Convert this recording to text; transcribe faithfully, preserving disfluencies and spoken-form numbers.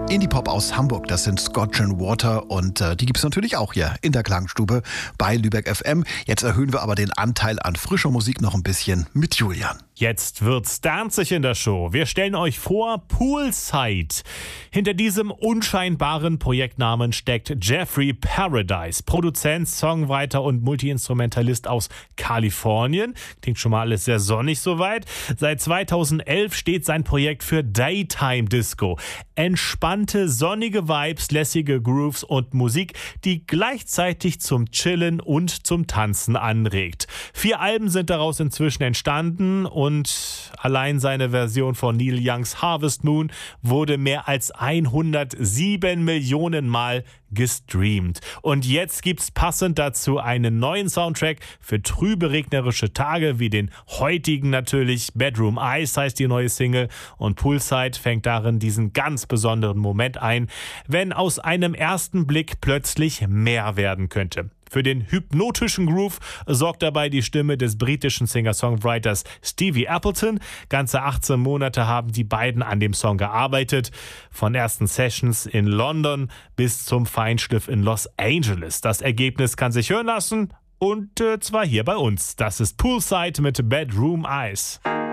Indie-Pop aus Hamburg, das sind Scotch and Water und äh, die gibt's natürlich auch hier in der Klangstube bei Lübeck F M. Jetzt erhöhen wir aber den Anteil an frischer Musik noch ein bisschen mit Julian. Jetzt wird's danzig in der Show. Wir stellen euch vor Poolside. Hinter diesem unscheinbaren Projektnamen steckt Jeffrey Paradise, Produzent, Songwriter und Multiinstrumentalist aus Kalifornien. Klingt schon mal alles sehr sonnig soweit. Seit zweitausendelf steht sein Projekt für Daytime Disco. Entspannte, sonnige Vibes, lässige Grooves und Musik, die gleichzeitig zum Chillen und zum Tanzen anregt. Vier Alben sind daraus inzwischen entstanden und Und allein seine Version von Neil Youngs Harvest Moon wurde mehr als hundertsieben Millionen Mal gestreamt. Und jetzt gibt's passend dazu einen neuen Soundtrack für trübe regnerische Tage, wie den heutigen natürlich. Bedroom Eyes heißt die neue Single und Poolside fängt darin diesen ganz besonderen Moment ein, wenn aus einem ersten Blick plötzlich mehr werden könnte. Für den hypnotischen Groove sorgt dabei die Stimme des britischen Singer-Songwriters Stevie Appleton. Ganze achtzehn Monate haben die beiden an dem Song gearbeitet. Von ersten Sessions in London bis zum Feinschliff in Los Angeles. Das Ergebnis kann sich hören lassen und äh, zwar hier bei uns. Das ist Poolside mit Bedroom Eyes.